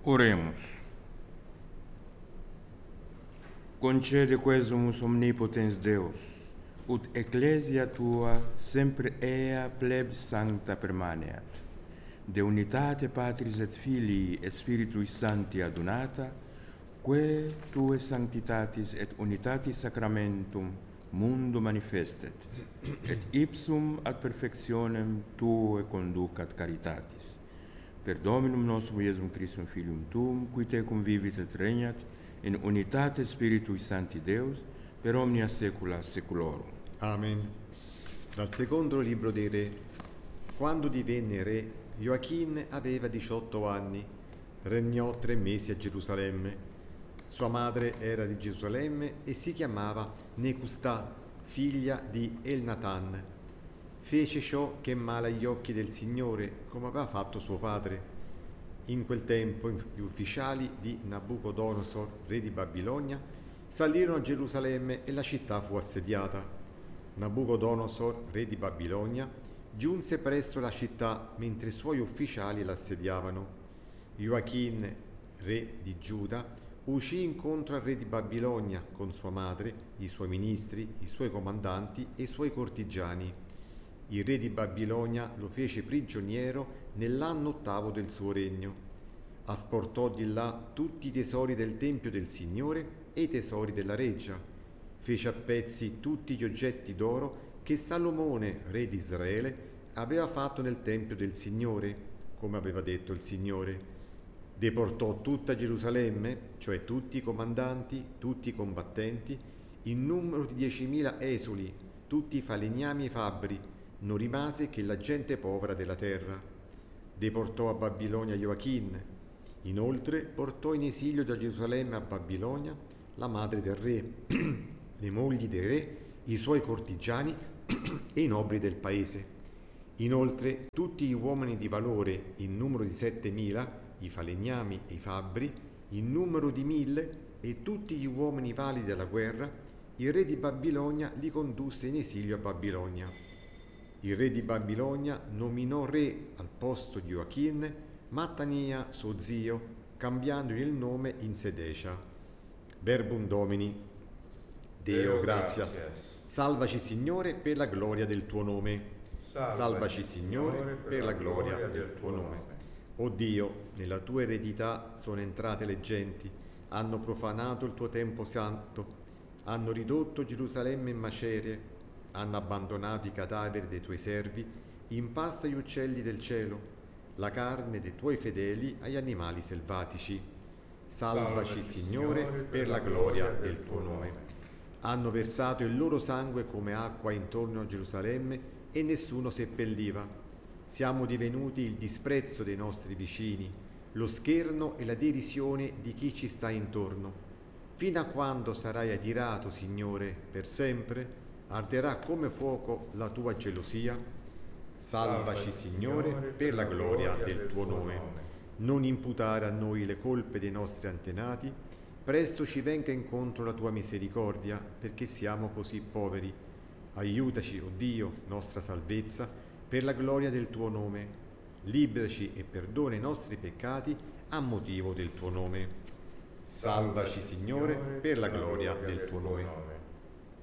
Oremus. Concede quesumus omnipotens Deus, ut ecclesia tua sempre ea plebs sancta permaneat, de unitate Patris et Filii et Spiritui Sancti adunata, quae tue sanctitatis et unitatis sacramentum mundo manifestet, et ipsum ad perfectionem tuae conducat caritatis. Per Dominum nostrum Iesum Christum Filium Tuum, qui tecum vivit et regnat in unitate Spiritui Sancti Deus, per omnia saecula saeculorum. Amen. Dal secondo libro dei Re. Quando divenne re, Gioacchino aveva 18 anni, regnò 3 mesi a Gerusalemme. Sua madre era di Gerusalemme e si chiamava Necustà, figlia di Elnatan. Fece ciò che è male agli occhi del Signore, come aveva fatto suo padre. In quel tempo gli ufficiali di Nabucodonosor, re di Babilonia, salirono a Gerusalemme e la città fu assediata. Nabucodonosor, re di Babilonia, giunse presso la città mentre i suoi ufficiali l'assediavano. Gioacchino, re di Giuda, uscì incontro al re di Babilonia con sua madre, i suoi ministri, i suoi comandanti e i suoi cortigiani. Il re di Babilonia lo fece prigioniero nell'anno 8° del suo regno. Asportò di là tutti i tesori del tempio del Signore e i tesori della reggia. Fece a pezzi tutti gli oggetti d'oro che Salomone, re di Israele, aveva fatto nel tempio del Signore, come aveva detto il Signore. Deportò tutta Gerusalemme, cioè tutti i comandanti, tutti i combattenti, in numero di 10.000 esuli, tutti i falegnami e fabbri. Non rimase che la gente povera della terra. Deportò a Babilonia Gioacchino. Inoltre portò in esilio da Gerusalemme a Babilonia la madre del re, le mogli del re, i suoi cortigiani e i nobili del paese. Inoltre tutti gli uomini di valore, in numero di 7.000, i falegnami e i fabbri, in numero di 1.000, e tutti gli uomini validi della guerra, il re di Babilonia li condusse in esilio a Babilonia. Il re di Babilonia nominò re al posto di Gioacchino Mattania, suo zio, cambiandogli il nome in Sedecia. Verbum Domini. Deo gratias. Salvaci, Signore, per la gloria del tuo nome. Salvaci, Signore, per la gloria del tuo nome. O Dio, nella tua eredità sono entrate le genti, hanno profanato il tuo tempio santo, hanno ridotto Gerusalemme in macerie, hanno abbandonato i cadaveri dei tuoi servi in pasto agli uccelli del cielo, la carne dei tuoi fedeli agli animali selvatici. Salvaci, Signore, per la gloria del tuo nome. Hanno versato il loro sangue come acqua intorno a Gerusalemme e nessuno seppelliva. Siamo divenuti il disprezzo dei nostri vicini, lo scherno e la derisione di chi ci sta intorno. Fino a quando sarai adirato, Signore, per sempre? Arderà come fuoco la tua gelosia? Salvaci, Signore, per la gloria del tuo nome. Non imputare a noi le colpe dei nostri antenati, presto ci venga incontro la tua misericordia, perché siamo così poveri. Aiutaci, o Dio, nostra salvezza, per la gloria del tuo nome. Liberaci e perdona i nostri peccati a motivo del tuo nome. Salvaci, Signore, per la gloria del tuo nome.